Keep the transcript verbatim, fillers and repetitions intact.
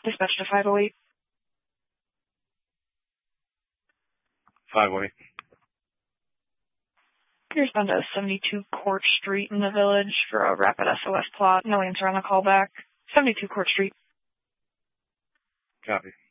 Dispatch to five oh eight. five oh eight. Here's down to seventy-two Court Street in the Village for a rapid S O S plot. No answer on the call back. seventy-two Court Street. Copy.